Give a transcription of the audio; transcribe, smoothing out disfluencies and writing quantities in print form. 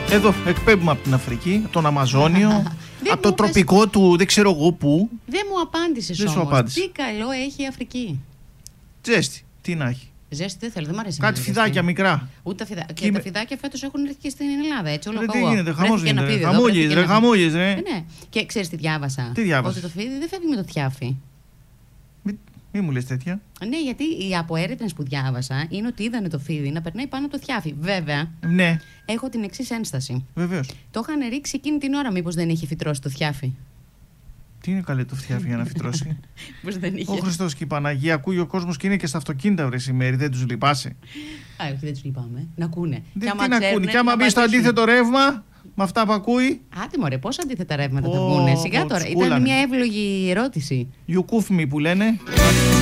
Εδώ εκπέμπουμε από την Αφρική, από τον Αμαζόνιο, από το τροπικό του δεν ξέρω εγώ πού. Δεν μου απάντησες όμως. Τι καλό έχει η Αφρική? Ζέστη, τι να έχει. Ζέστη δεν θέλω, δεν μ' αρέσει. Κάτι φιδάκια μικρά. Ούτε φιδάκια. Και τα φιδάκια φέτος έχουν έρθει και στην Ελλάδα, έτσι όλο τι γίνεται, χαμόγελες ρε. Ναι. Και ξέρεις τι διάβασα? Τι διάβασες? Ότι το φίδι δεν φεύγει με το θιάφι. Μη μου λες τέτοια. Ναι, γιατί από έρευνες που διάβασα είναι ότι είδανε το φίδι να περνάει πάνω από το θιάφι. Βέβαια, ναι. Έχω την εξής ένσταση. Βεβαίως. Το είχαν ρίξει εκείνη την ώρα, μήπως δεν είχε φυτρώσει το θιάφι. Τι είναι καλέ το φτιάφι για να φυτρώσει? Πώς δεν είχε. Ο Χριστός και η Παναγία, ακούει ο κόσμος και είναι και στα αυτοκίνητα βρε σημέρι, δεν τους λυπάσαι? Όχι, δεν τους λυπάμαι. Να ακούνε. Τι να ακούνε, και άμα μπει στο αντίθετο ρεύμα, με αυτά που ακούει. Άντε μωρέ, πόσα αντίθετα ρεύματα θα βγουνε. Σιγά τώρα, ήταν μια εύλογη ερώτηση. You goof me που λένε.